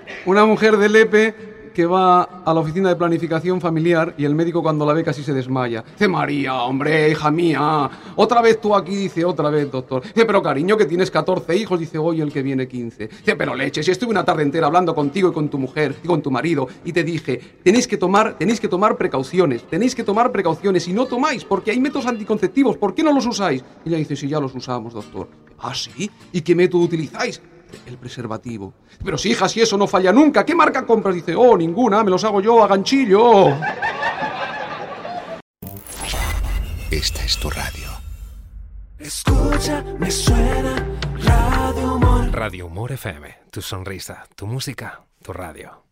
Una mujer de Lepe que va a la oficina de planificación familiar y el médico cuando la ve casi se desmaya. Dice, María, hombre, hija mía, otra vez tú aquí, dice, otra vez, doctor. Dice, pero cariño, que tienes 14 hijos, dice, hoy el que viene 15. Dice, pero leche, si estuve una tarde entera hablando contigo y con tu mujer y con tu marido y te dije, tenéis que tomar precauciones, y no tomáis porque hay métodos anticonceptivos, ¿por qué no los usáis? Y ella dice, sí, ya los usamos, doctor. ¿Ah, sí? ¿Y qué método utilizáis? El preservativo. Pero si, hija, si eso no falla nunca, ¿qué marca compras? Dice, oh, ninguna, me los hago yo a ganchillo. Esta es tu radio. Escucha, me suena Radio Humor. Radio Humor FM, tu sonrisa, tu música, tu radio.